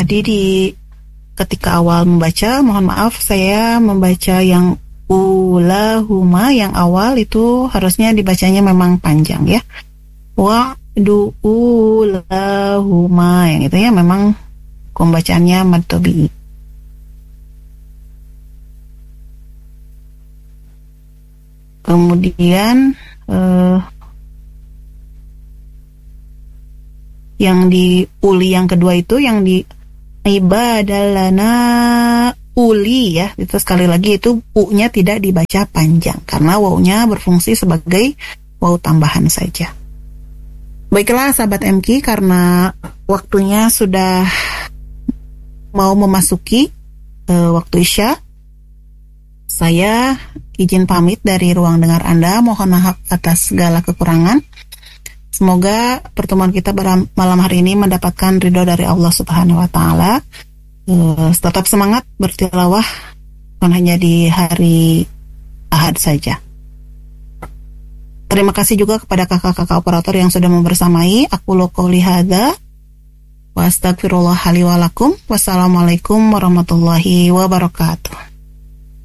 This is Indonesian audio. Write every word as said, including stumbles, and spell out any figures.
Tadi di ketika awal membaca, mohon maaf saya membaca yang ulahuma yang awal itu harusnya dibacanya memang panjang ya. Wa du ulahuma yang itu ya memang pembacaannya mad tabi'i. Kemudian eh, yang di uli yang kedua itu yang di ibadalana uli ya, itu sekali lagi itu u-nya tidak dibaca panjang karena waw-nya berfungsi sebagai waw tambahan saja. Baiklah sahabat M K, karena waktunya sudah mau memasuki uh, waktu Isya, saya izin pamit dari ruang dengar Anda. Mohon maaf atas segala kekurangan. Semoga pertemuan kita malam hari ini mendapatkan ridho dari Allah Subhanahu wa Ta'ala. Uh, tetap semangat bertilawah, bukan hanya di hari Ahad saja. Terima kasih juga kepada kakak-kakak operator yang sudah membersamai. Aku qouli hadza wa astaghfirullah li wa lakum. Wassalamualaikum warahmatullahi wabarakatuh.